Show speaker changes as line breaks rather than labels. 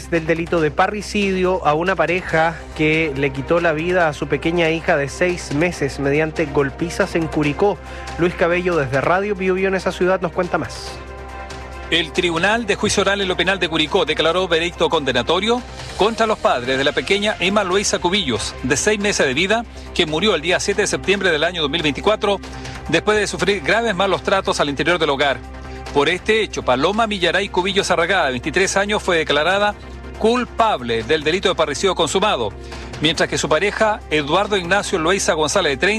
del delito de parricidio a una pareja que le quitó la vida a su pequeña hija de 6 meses mediante golpizas en Curicó. Luis Cabello desde Radio Bio Bio en esa ciudad nos cuenta más.
El Tribunal de Juicio Oral en lo Penal de Curicó declaró veredicto condenatorio contra los padres de la pequeña Emma Luisa Cubillos, de 6 meses de vida, que murió el día 7 de septiembre del año 2024 después de sufrir graves malos tratos al interior del hogar. Por este hecho, Paloma Millaray Cubillos Arragada, de 23 años, fue declarada culpable del delito de parricidio consumado, mientras que su pareja, Eduardo Ignacio Loaiza González, de 30,